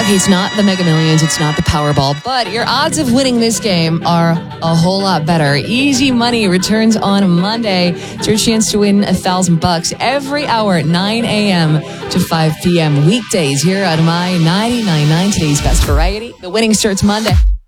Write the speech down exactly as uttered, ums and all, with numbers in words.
Okay, it's not the Mega Millions, it's not the Powerball, but your odds of winning this game are a whole lot better. Easy Money returns on Monday. It's your chance to win a thousand bucks every hour at nine a.m. to five p.m. weekdays here on My ninety-nine point nine, today's best variety. The winning starts Monday.